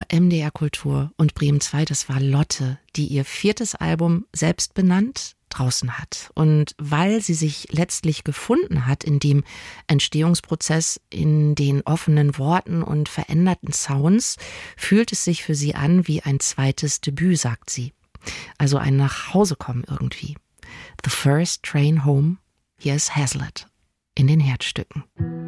MDR Kultur und Bremen 2, das war Lotte, die ihr 4. Album selbst benannt draußen hat. Und weil sie sich letztlich gefunden hat in dem Entstehungsprozess, in den offenen Worten und veränderten Sounds, fühlt es sich für sie an wie ein zweites Debüt, sagt sie. Also ein Nachhausekommen irgendwie. The First Train Home, hier ist Hazlitt in den Herzstücken.